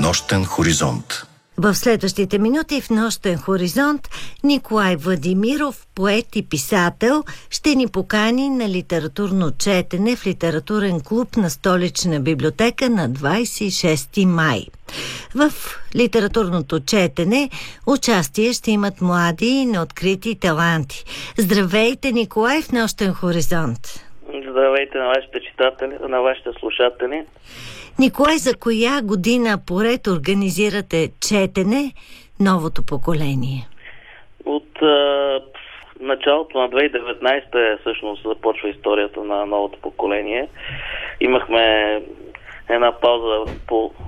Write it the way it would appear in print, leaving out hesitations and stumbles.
Нощен хоризонт. В следващите минути в Нощен хоризонт Николай Владимиров, поет и писател, ще ни покани на литературно четене в литературен клуб на Столична библиотека на 26 май. В литературното четене участие ще имат млади и неоткрити таланти. Здравейте, Николай, в Нощен хоризонт. Здравейте на вашите читатели, на вашите слушатели. Николай, за коя година поред организирате четене новото поколение? От началото на 2019 всъщност започва историята на новото поколение. Имахме една пауза по